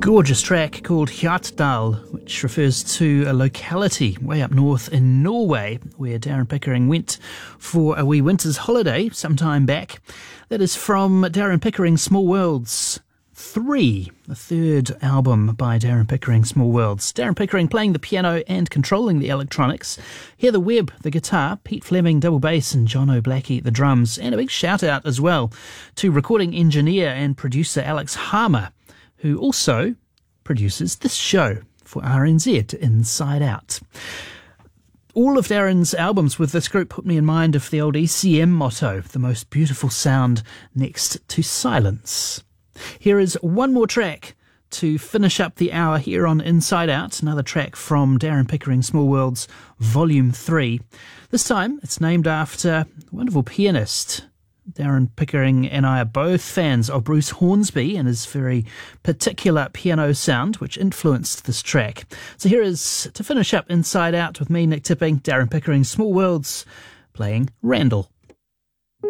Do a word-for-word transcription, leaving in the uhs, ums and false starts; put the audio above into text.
Gorgeous track called Hjartdal, which refers to a locality way up north in Norway where Darren Pickering went for a wee winter's holiday some time back. That is from Darren Pickering Small Worlds three, the third album by Darren Pickering Small Worlds. Darren Pickering playing the piano and controlling the electronics. Heather Webb, the guitar, Pete Fleming, double bass, and John O'Blackie, the drums. And a big shout out as well to recording engineer and producer Alex Harmer, who also produces this show for R N Z, Inside Out. All of Darren's albums with this group put me in mind of the old E C M motto, the most beautiful sound next to silence. Here is one more track to finish up the hour here on Inside Out, another track from Darren Pickering Small Worlds Volume three. This time it's named after a wonderful pianist. Darren Pickering and I are both fans of Bruce Hornsby and his very particular piano sound, which influenced this track. So here is, to finish up Inside Out with me, Nick Tipping, Darren Pickering Small Worlds, playing Randall.